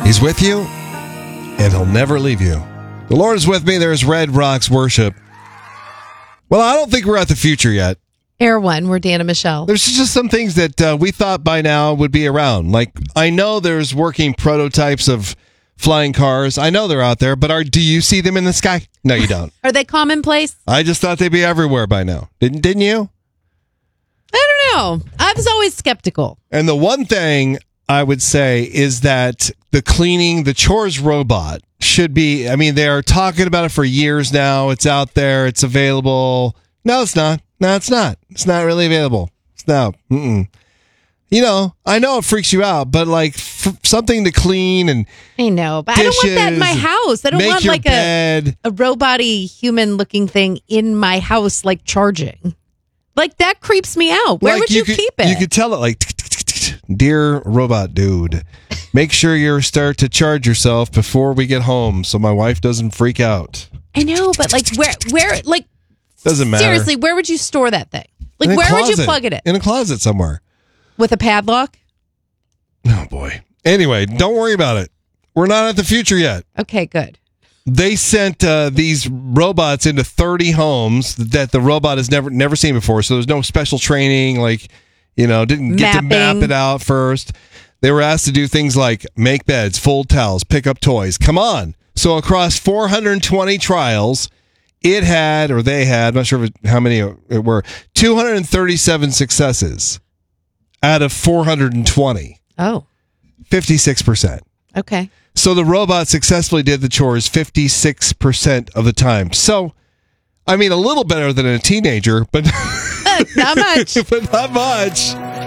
He's with you, and he'll never leave you. The Lord is with me. There's Red Rocks Worship. Well, I don't think we're at the future yet. Air One, we're Dan and Michelle. There's just some things that we thought by now would be around. Like, I know there's working prototypes of flying cars. I know they're out there, but do you see them in the sky? No, you don't. Are they commonplace? I just thought they'd be everywhere by now. Didn't you? I don't know. I was always skeptical. And the one thing I would say is that the chores robot should be, I mean, they are talking about it for years now. It's out there. It's available. No, it's not. No, it's not. It's not really available. It's not. You know, I know it freaks you out, but like something to clean and I know, but I don't want that in my house. I don't want like a robot-y human-looking thing in my house, like charging. Like that creeps me out. Where would you keep it? You could tell it like, dear robot dude, make sure you start to charge yourself before we get home so my wife doesn't freak out. I know, but like where like doesn't matter. Seriously, where would you store that thing? Like where would you plug it in? In a closet somewhere. With a padlock? Oh boy. Anyway, don't worry about it. We're not at the future yet. Okay, good. They sent these robots into 30 homes that the robot has never seen before. So there's no special training, like, you know, didn't get to map it out first. They were asked to do things like make beds, fold towels, pick up toys. Come on. So across 420 trials, they had, I'm not sure how many it were, 237 successes out of 420. Oh. 56%. Okay. So the robot successfully did the chores 56% of the time. So, I mean, a little better than a teenager, but not much. But not much.